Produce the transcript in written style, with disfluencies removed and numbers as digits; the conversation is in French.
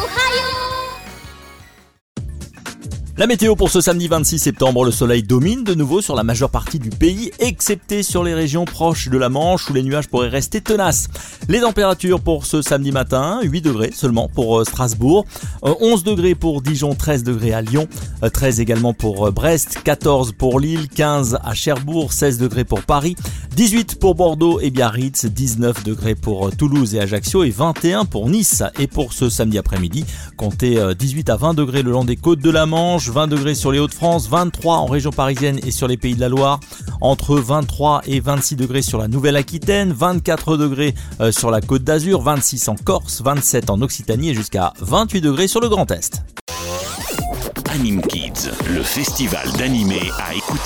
La météo pour ce samedi 26 septembre, le soleil domine de nouveau sur la majeure partie du pays, excepté sur les régions proches de la Manche où les nuages pourraient rester tenaces. Les températures pour ce samedi matin, 8 degrés seulement pour Strasbourg, 11 degrés pour Dijon, 13 degrés à Lyon, 13 également pour Brest, 14 pour Lille, 15 à Cherbourg, 16 degrés pour Paris, 18 pour Bordeaux et Biarritz, 19 degrés pour Toulouse et Ajaccio et 21 pour Nice. Et pour ce samedi après-midi, comptez 18 à 20 degrés le long des côtes de la Manche, 20 degrés sur les Hauts-de-France, 23 en région parisienne et sur les Pays de la Loire, entre 23 et 26 degrés sur la Nouvelle-Aquitaine, 24 degrés sur la Côte d'Azur, 26 en Corse, 27 en Occitanie et jusqu'à 28 degrés sur le Grand Est. Anime Kids, le festival d'animé à écouter